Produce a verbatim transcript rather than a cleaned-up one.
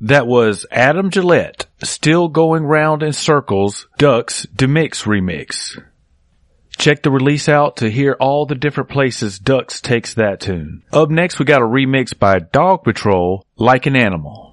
That was Adam Gillette, Still Going Round in Circles, Ducks Demix remix. Check the release out to hear all the different places Ducks takes that tune. Up next, we got a remix by Dog Patrol, Like an Animal.